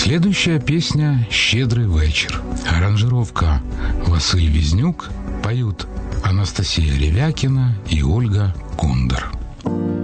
Следующая песня «Щедрый вечер». Аранжировка Василь Візнюк. Поют Анастасия Ревякина и Ольга Кондор.